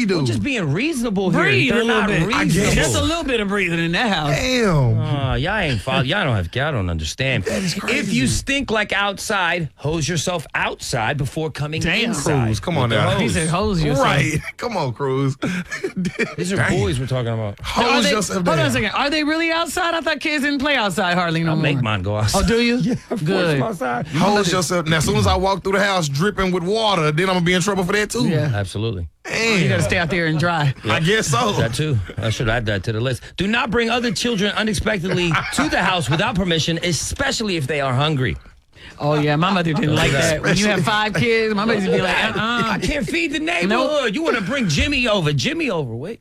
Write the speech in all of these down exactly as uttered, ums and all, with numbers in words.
we do. We're just being reasonable here. Breathe They're a little not bit. reasonable. Just a little bit of breathing in that house. Damn. Uh, y'all ain't follow. Y'all don't have. Y'all don't understand. That is crazy. If you stink like outside, hose yourself outside before coming Damn. inside. Cruz, come on with the now. hose. He said hose yourself. Right. Come on, Cruz. These are Dang. boys we're talking about. Are Hose they, yourself hold on a down. second. Are they really outside? I thought kids didn't play outside hardly no I more. make mine go outside. Oh, do you? Yeah, of Good. course, I'm outside. Hose yourself. Now, as soon as I walk through the house dripping with water, then I'm going to be in trouble for that, too. Yeah. Absolutely. You got to stay out there and dry. I guess so. That too. I should add that to the list. Do not bring other children unexpectedly to the house without permission, especially if they are hungry. Oh, yeah. My mother didn't like that. When you have five kids, my mother used to be like, I uh-uh. can't feed the neighborhood. You want to bring Jimmy over. Jimmy over. Wait.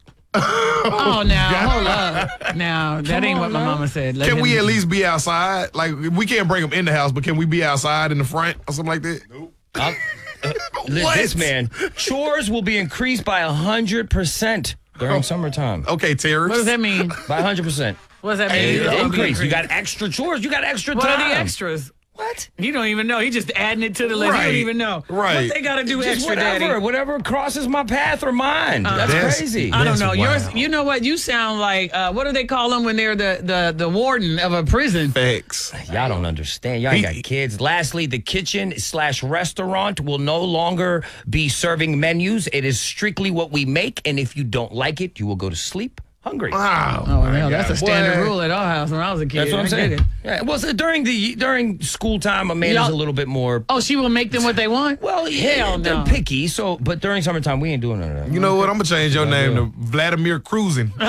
Oh, now, hold up. Now, that Come ain't on, what my man. mama said. Let Can him- we at least be outside? Like, we can't bring them in the house, but can we be outside in the front or something like that? Nope. Uh, uh, What? This man, chores will be increased by one hundred percent during summertime. Okay, Terrence. What does that mean? By one hundred percent. What does that mean? Hey, It's gonna be increase. You increased. got extra chores. You got extra What time. are the extras? What? He don't even know. He just adding it to the list. He Right. don't even know. Right. What they got to do Just extra, whatever, Daddy? whatever crosses my path or mine. That's, That's- crazy. I don't That's know. Yours, wild. you know what? You sound like uh, what do they call them when they're the, the, the warden of a prison? Facts. Y'all don't understand. Y'all ain't He- got kids. Lastly, the kitchen slash restaurant will no longer be serving menus. It is strictly what we make, and if you don't like it, you will go to sleep hungry. Wow. Oh, well, that's a standard Boy. rule at our house when I was a kid. That's what I'm I saying. get it. Yeah, well, so during the during school time, Amanda's Y'all- a little bit more. Oh, she will make them what they want? Well, yeah, Hell they're no. picky. So, but during summertime, we ain't doing none of that. You know what? I'm going to change your name to Vladimir Cruising. Boy, you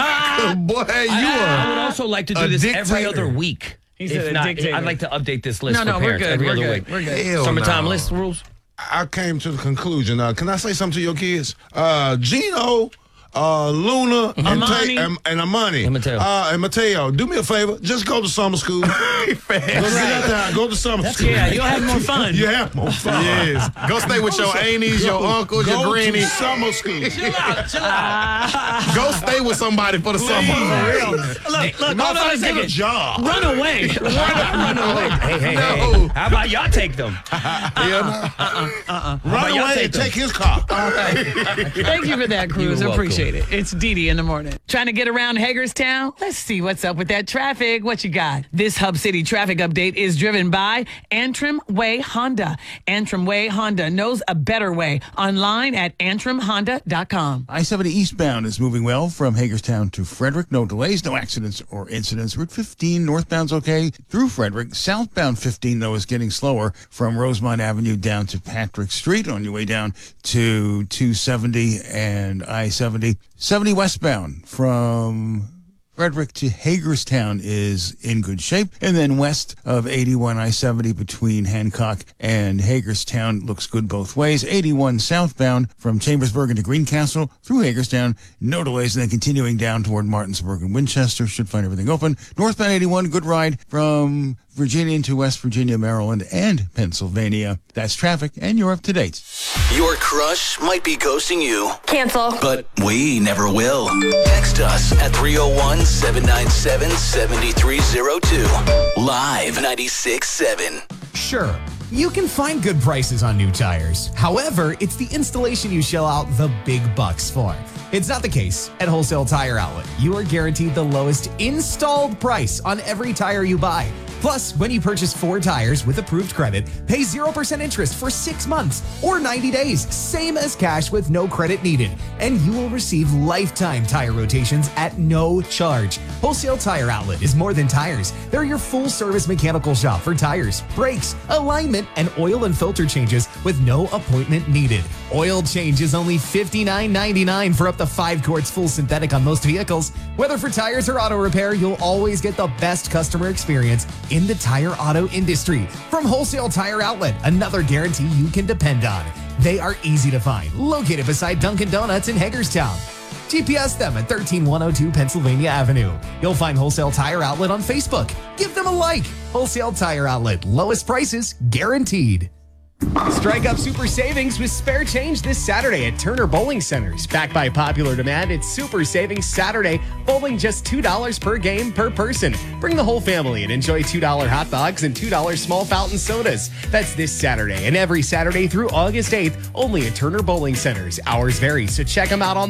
I, I would are. also like to do a this every dictator. other week. He said If a not, dictator. I'd like to update this list No, no, for we're parents good. every We're other good. week. We're good. Hell Summertime no. list rules. I came to the conclusion. Uh, can I say something to your kids? Uh, Gino, uh, Luna, and, Amani. Ta- and, and Amani, And Mateo. Uh, and Mateo, do me a favor. Just go to summer school. go, Facts. to, go to summer school. Yeah, you'll have more fun. You have more fun. Yes. Go stay with your aunties, your uncles, your Go granny. to summer school. Chill out, chill out. Go stay with somebody for the summer. Look, look, hold on a Get a second. job. Run away. Run away. Hey, hey, No. hey. How about y'all take them? Hell no. Run about y'all away take and them? take his car. Thank you for that, Cruz. You're I welcome. appreciate it. It's Dee Dee in the morning. Trying to get around Hagerstown? Let's see what's up with that traffic. What you got? This Hub City traffic update is driven by Antrim Way Honda. Antrim Way Honda knows a better way. Online at antrim honda dot com. I seventy eastbound is moving well from Hagerstown to Frederick. No delays, no accidents or incidents. Route fifteen northbound's okay through Frederick. Southbound fifteen, though, is getting slower from Rosemont Avenue down to Patrick Street on your way down to two seventy and I seventy. seventy westbound from Frederick to Hagerstown is in good shape. And then west of eighty-one I seventy between Hancock and Hagerstown looks good both ways. eighty-one southbound from Chambersburg into Greencastle through Hagerstown, no delays. And then continuing down toward Martinsburg and Winchester, should find everything open. Northbound eighty-one, good ride from Virginia into West Virginia, Maryland, and Pennsylvania. That's traffic, and you're up to date. Your crush might be ghosting you, Cancel. but we never will. Text us at three oh one, seven nine seven, seven three oh two. Live ninety-six seven. Sure, you can find good prices on new tires. However, it's the installation you shell out the big bucks for. It's not the case at Wholesale Tire Outlet. You are guaranteed the lowest installed price on every tire you buy. Plus, when you purchase four tires with approved credit, pay zero percent interest for six months or ninety days, same as cash with no credit needed. And you will receive lifetime tire rotations at no charge. Wholesale Tire Outlet is more than tires. They're your full-service mechanical shop for tires, brakes, alignment, and oil and filter changes with no appointment needed. Oil change is only fifty-nine ninety-nine for up to five quarts full synthetic on most vehicles. Whether for tires or auto repair, you'll always get the best customer experience in the tire auto industry. From Wholesale Tire Outlet, another guarantee you can depend on. They are easy to find, located beside Dunkin' Donuts in Hagerstown. G P S them at thirteen one oh two Pennsylvania Avenue. You'll find Wholesale Tire Outlet on Facebook. Give them a like. Wholesale Tire Outlet, lowest prices guaranteed. Strike up super savings with spare change this Saturday at Turner Bowling Centers. Backed by popular demand, it's Super Savings Saturday. Bowling just two dollars per game per person. Bring the whole family and enjoy two dollar hot dogs and two dollar small fountain sodas. That's this Saturday and every Saturday through August eighth, only at Turner Bowling Centers. Hours vary, so check them out on